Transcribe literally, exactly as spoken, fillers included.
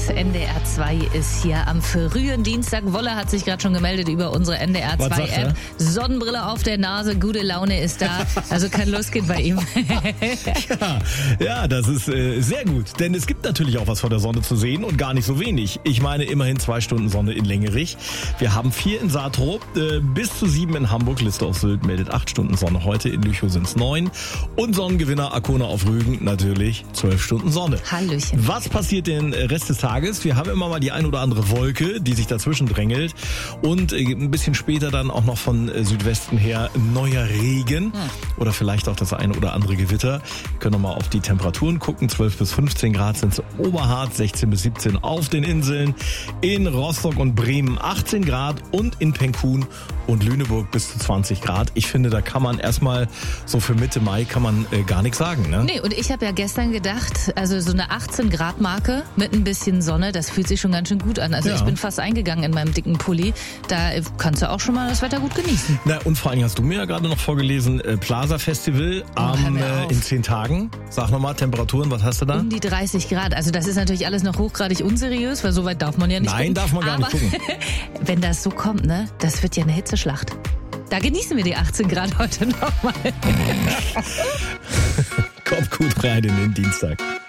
N D R zwei ist hier am frühen Dienstag. Wolle hat sich gerade schon gemeldet über unsere N D R zwei App. Sonnenbrille auf der Nase, gute Laune ist da. Also kann losgehen bei ihm. ja, ja, das ist äh, sehr gut. Denn es gibt natürlich auch was von der Sonne zu sehen und gar nicht so wenig. Ich meine immerhin zwei Stunden Sonne in Längerich. Wir haben vier in Saatrup, äh, bis zu sieben in Hamburg. Liste auf Sylt meldet acht Stunden Sonne. Heute in Lüchow sind es neun. Und Sonnengewinner Arkona auf Rügen natürlich zwölf Stunden Sonne. Hallöchen. Was passiert den Rest des Tages? Wir haben immer mal die ein oder andere Wolke, die sich dazwischen drängelt. Und ein bisschen später dann auch noch von Südwesten her neuer Regen. Hm. Oder vielleicht auch das eine oder andere Gewitter. Wir können noch mal auf die Temperaturen gucken. zwölf bis fünfzehn Grad sind es Oberharz, sechzehn bis siebzehn auf den Inseln. In Rostock und Bremen achtzehn Grad und in Penkun und Lüneburg bis zu zwanzig Grad. Ich finde, da kann man erstmal so für Mitte Mai kann man äh, gar nichts sagen. Ne? Nee, und ich habe ja gestern gedacht, also so eine achtzehn Grad Marke mit ein bisschen Sonne, das fühlt sich schon ganz schön gut an. Also ja. Ich bin fast eingegangen in meinem dicken Pulli. Da kannst du auch schon mal das Wetter gut genießen. Na, und vor allem hast du mir ja gerade noch vorgelesen, äh, Plaza Festival am, äh, in zehn Tagen. Sag nochmal, Temperaturen, was hast du da? Um die dreißig Grad. Also das ist natürlich alles noch hochgradig unseriös, weil so weit darf man ja nicht Nein, gucken. darf man gar Aber nicht gucken. wenn das so kommt, ne, das wird ja eine Hitzeschlacht. Da genießen wir die achtzehn Grad heute nochmal. Kommt gut rein in den Dienstag.